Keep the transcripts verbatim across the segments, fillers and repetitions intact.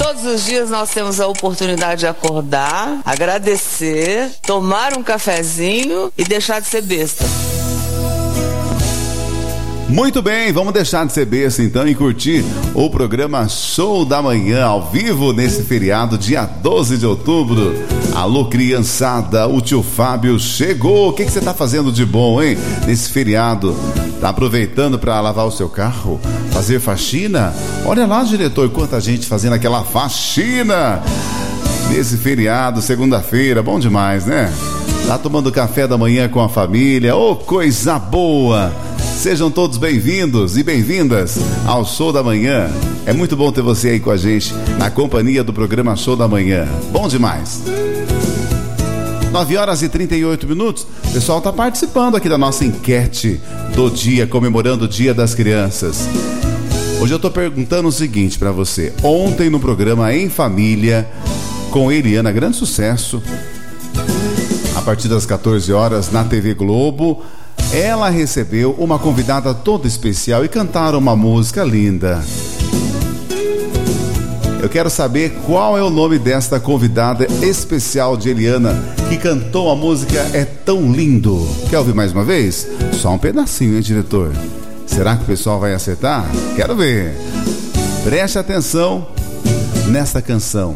Todos os dias nós temos a oportunidade de acordar, agradecer, tomar um cafezinho e deixar de ser besta. Muito bem, vamos deixar de ser besta então e curtir o programa Show da Manhã ao vivo nesse feriado, dia doze de outubro. Alô, criançada, o tio Fábio chegou. O que, que você tá fazendo de bom, hein? Nesse feriado, tá aproveitando para lavar o seu carro? Fazer faxina? Olha lá, diretor, quanta gente fazendo aquela faxina nesse feriado, segunda-feira, bom demais, né? Tá tomando café da manhã com a família, ô, oh, coisa boa! Sejam todos bem-vindos e bem-vindas ao Show da Manhã. É muito bom ter você aí com a gente, na companhia do programa Show da Manhã. Bom demais. nove horas e trinta e oito minutos. O pessoal está participando aqui da nossa enquete do dia, comemorando o Dia das Crianças. Hoje eu estou perguntando o seguinte para você. Ontem no programa Em Família, com Eliana, grande sucesso, a partir das quatorze horas na T V Globo, ela recebeu uma convidada toda especial e cantaram uma música linda. Eu quero saber qual é o nome desta convidada especial de Eliana que cantou a música É Tão Lindo. Quer ouvir mais uma vez? Só um pedacinho, hein, diretor? Será que o pessoal vai acertar? Quero ver. Preste atenção nesta canção.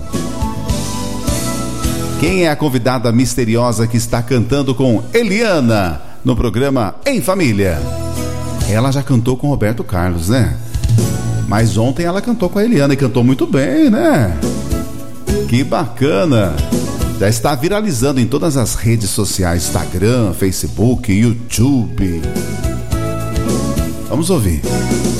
Quem é a convidada misteriosa que está cantando com Eliana no programa Em Família? Ela já cantou com Roberto Carlos, né? Mas ontem ela cantou com a Eliana e cantou muito bem, né? Que bacana! Já está viralizando em todas as redes sociais, Instagram, Facebook, YouTube. Vamos ouvir.